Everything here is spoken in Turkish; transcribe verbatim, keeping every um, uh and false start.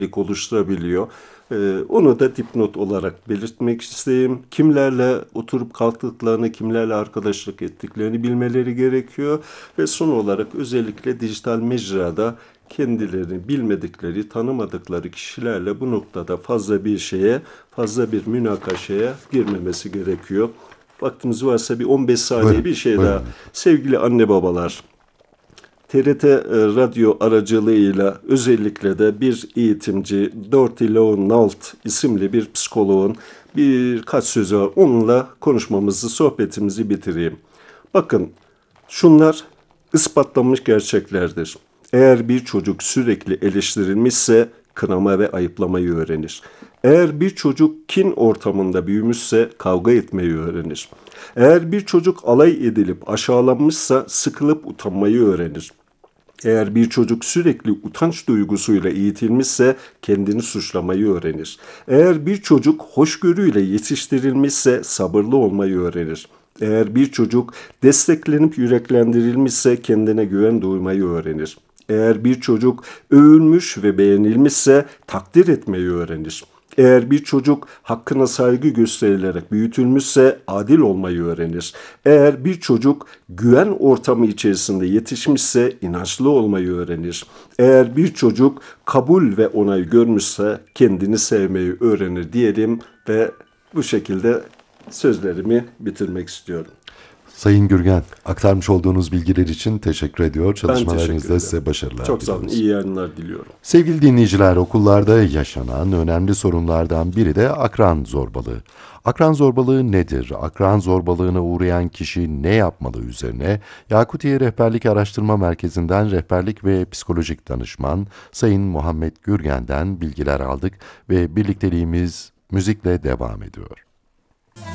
oluşturabiliyor. Ee, onu da dipnot olarak belirtmek isteyeyim. Kimlerle oturup kalktıklarını, kimlerle arkadaşlık ettiklerini bilmeleri gerekiyor. Ve son olarak özellikle dijital mecrada kendilerini bilmedikleri, tanımadıkları kişilerle bu noktada fazla bir şeye, fazla bir münakaşaya girmemesi gerekiyor. Vaktimiz varsa bir on beş saniye Buyurun, bir şey daha. buyurun. Sevgili anne babalar, T R T e, radyo aracılığıyla özellikle de bir eğitimci Dorothy Low Nalt isimli bir psikoloğun birkaç sözü var. Onunla konuşmamızı, sohbetimizi bitireyim. Bakın, şunlar ispatlanmış gerçeklerdir. Eğer bir çocuk sürekli eleştirilmişse kınama ve ayıplamayı öğrenir. Eğer bir çocuk kin ortamında büyümüşse kavga etmeyi öğrenir. Eğer bir çocuk alay edilip aşağılanmışsa sıkılıp utanmayı öğrenir. Eğer bir çocuk sürekli utanç duygusuyla eğitilmişse kendini suçlamayı öğrenir. Eğer bir çocuk hoşgörüyle yetiştirilmişse sabırlı olmayı öğrenir. Eğer bir çocuk desteklenip yüreklendirilmişse kendine güven duymayı öğrenir. Eğer bir çocuk övülmüş ve beğenilmişse takdir etmeyi öğrenir. Eğer bir çocuk hakkına saygı gösterilerek büyütülmüşse adil olmayı öğrenir. Eğer bir çocuk güven ortamı içerisinde yetişmişse inançlı olmayı öğrenir. Eğer bir çocuk kabul ve onay görmüşse kendini sevmeyi öğrenir diyelim ve bu şekilde sözlerimi bitirmek istiyorum. Sayın Gürgen, aktarmış olduğunuz bilgiler için teşekkür ediyor. Ben teşekkür Çalışmalarınızda ederim. size başarılar Çok sağ olun. diliyoruz. İyi yayınlar diliyorum. Sevgili dinleyiciler, okullarda yaşanan önemli sorunlardan biri de akran zorbalığı. Akran zorbalığı nedir? Akran zorbalığına uğrayan kişi ne yapmalı üzerine Yakutiye Rehberlik Araştırma Merkezi'nden rehberlik ve psikolojik danışman Sayın Muhammed Gürgen'den bilgiler aldık ve birlikteliğimiz müzikle devam ediyor.